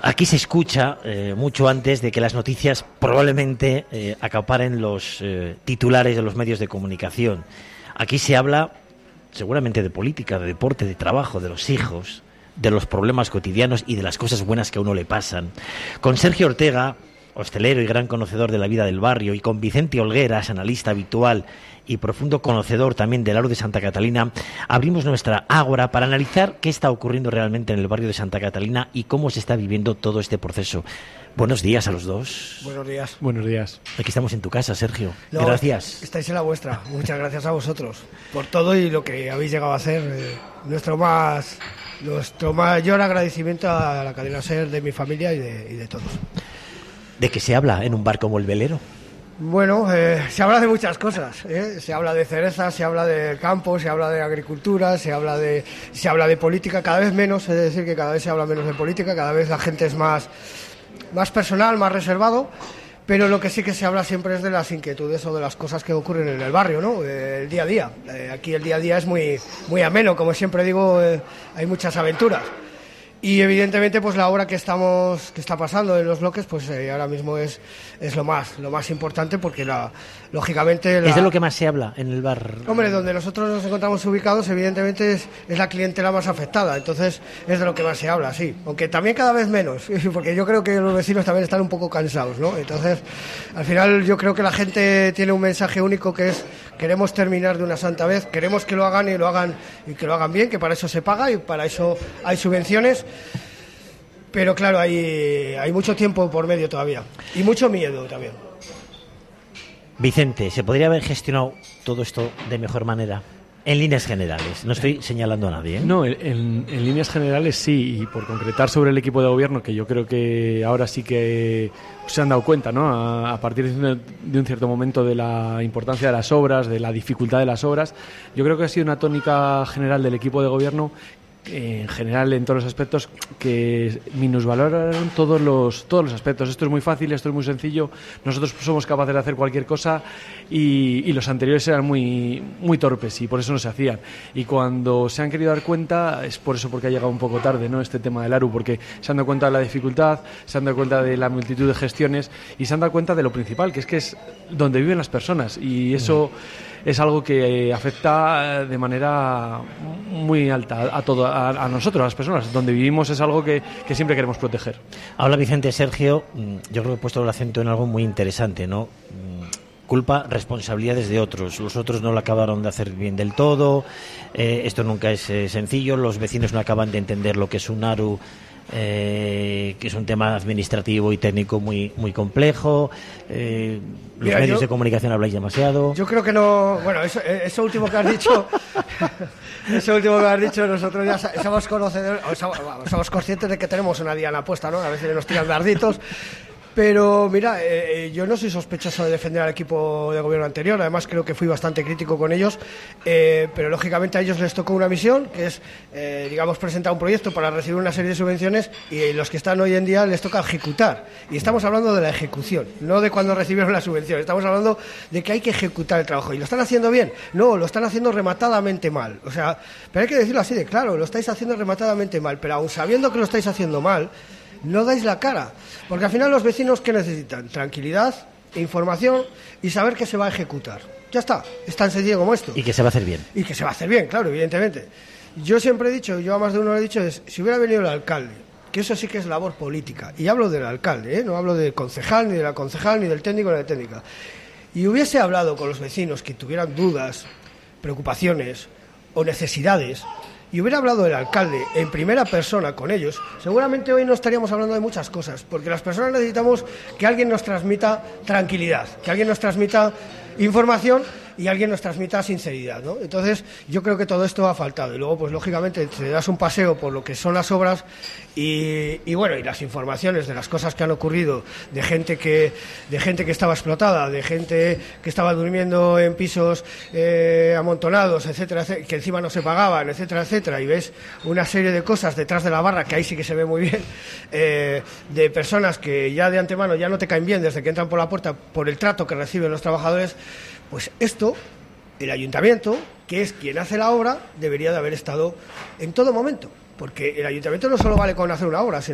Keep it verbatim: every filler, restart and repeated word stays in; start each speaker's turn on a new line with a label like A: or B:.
A: aquí se escucha eh, mucho antes de que las noticias probablemente eh, acaparen los eh, titulares de los medios de comunicación. Aquí se habla seguramente de política, de deporte, de trabajo, de los hijos, de los problemas cotidianos y de las cosas buenas que a uno le pasan. Con Sergio Ortega, hostelero y gran conocedor de la vida del barrio, y con Vicente Olgueras, analista habitual y profundo conocedor también del Aro de Santa Catalina, abrimos nuestra ágora para analizar qué está ocurriendo realmente en el barrio de Santa Catalina y cómo se está viviendo todo este proceso. Buenos días a los dos.
B: Buenos días.
C: Buenos días.
A: Aquí estamos en tu casa, Sergio.
B: No,
A: gracias.
B: Estáis en la vuestra. Muchas gracias a vosotros por todo y lo que habéis llegado a hacer. Eh, nuestro más nuestro mayor agradecimiento a la cadena SER, de mi familia y de, y de todos.
A: ¿De qué se habla en un bar como el Velero?
B: Bueno, eh, se habla de muchas cosas, ¿eh? Se habla de cerezas, se habla de campo, se habla de agricultura, se habla de se habla de política, cada vez menos, es decir, que cada vez se habla menos de política, cada vez la gente es más, más personal, más reservado, pero lo que sí que se habla siempre es de las inquietudes o de las cosas que ocurren en el barrio, ¿no? Eh, el día a día. Eh, aquí el día a día es muy, muy ameno, como siempre digo, eh, hay muchas aventuras. Y evidentemente pues la obra que estamos que está pasando en los bloques pues eh, ahora mismo es es lo más lo más importante porque la lógicamente la...
A: ¿Es de lo que más se habla en el bar?
B: Hombre, donde nosotros nos encontramos ubicados evidentemente es, es la clientela más afectada, entonces es de lo que más se habla, sí, aunque también cada vez menos, porque yo creo que los vecinos también están un poco cansados, ¿no? Entonces al final yo creo que la gente tiene un mensaje único que es: queremos terminar de una santa vez, queremos que lo hagan y lo hagan y que lo hagan bien, que para eso se paga y para eso hay subvenciones. Pero claro, hay, hay mucho tiempo por medio todavía y mucho miedo también.
A: Vicente, ¿se podría haber gestionado todo esto de mejor manera? En líneas generales, no estoy señalando a nadie, ¿eh?
C: No, en, en líneas generales sí, y por concretar sobre el equipo de gobierno, que yo creo que ahora sí que se han dado cuenta, ¿no? A, a partir de un, de un cierto momento, de la importancia de las obras, de la dificultad de las obras. Yo creo que ha sido una tónica general del equipo de gobierno, en general en todos los aspectos, que minusvaloraron todos los todos los aspectos. Esto es muy fácil, esto es muy sencillo, nosotros somos capaces de hacer cualquier cosa, y, y los anteriores eran muy muy torpes y por eso no se hacían. Y cuando se han querido dar cuenta es por eso, porque ha llegado un poco tarde, ¿no?, este tema del ARU, porque se han dado cuenta de la dificultad, se han dado cuenta de la multitud de gestiones y se han dado cuenta de lo principal, que es que es donde viven las personas, y eso mm. es algo que afecta de manera muy alta a todo, a, a nosotros, a las personas. Donde vivimos es algo que, que siempre queremos proteger.
A: Habla Vicente. Sergio, yo creo que he puesto el acento en algo muy interesante, ¿no? Culpa, responsabilidades de otros. Los otros no lo acabaron de hacer bien del todo. Eh, esto nunca es eh, sencillo. Los vecinos no acaban de entender lo que es un ARU, eh, que es un tema administrativo y técnico muy muy complejo. Eh, los
B: Mira,
A: medios
B: yo,
A: de comunicación habláis demasiado.
B: Yo creo que no. Bueno, eso, eso último que has dicho, eso último que has dicho, nosotros ya somos conocedores, somos, somos conscientes de que tenemos una diana puesta, ¿no? A veces nos tiran darditos. Pero mira, eh, yo no soy sospechoso de defender al equipo de gobierno anterior, además creo que fui bastante crítico con ellos, eh, pero lógicamente a ellos les tocó una misión, que es, eh, digamos, presentar un proyecto para recibir una serie de subvenciones, y los que están hoy en día les toca ejecutar. Y estamos hablando de la ejecución, no de cuando recibieron la subvención, estamos hablando de que hay que ejecutar el trabajo. ¿Y lo están haciendo bien? No, lo están haciendo rematadamente mal. O sea, pero hay que decirlo así de claro, lo estáis haciendo rematadamente mal, pero aun sabiendo que lo estáis haciendo mal, no dais la cara, porque al final los vecinos, ¿qué necesitan? Tranquilidad, información y saber que se va a ejecutar. Ya está, es tan sencillo como esto.
A: Y que se va a hacer bien.
B: Y que se va a hacer bien, claro, evidentemente. Yo siempre he dicho, yo a más de uno lo he dicho, es, si hubiera venido el alcalde, que eso sí que es labor política, y hablo del alcalde, ¿eh? No hablo del concejal, ni de la concejal, ni del técnico, ni de la técnica, y hubiese hablado con los vecinos que tuvieran dudas, preocupaciones o necesidades, y hubiera hablado el alcalde en primera persona con ellos, seguramente hoy no estaríamos hablando de muchas cosas, porque las personas necesitamos que alguien nos transmita tranquilidad, que alguien nos transmita información y alguien nos transmita sinceridad, ¿no? Entonces yo creo que todo esto ha faltado, y luego pues lógicamente te das un paseo por lo que son las obras y, y bueno, y las informaciones de las cosas que han ocurrido, de gente que de gente que estaba explotada, de gente que estaba durmiendo en pisos eh, amontonados, etcétera, etcétera, que encima no se pagaban, etcétera, etcétera, y ves una serie de cosas detrás de la barra que ahí sí que se ve muy bien, eh, de personas que ya de antemano ya no te caen bien desde que entran por la puerta por el trato que reciben los trabajadores. Pues esto, el ayuntamiento, que es quien hace la obra, debería de haber estado en todo momento, porque el ayuntamiento no solo vale con hacer una obra, sino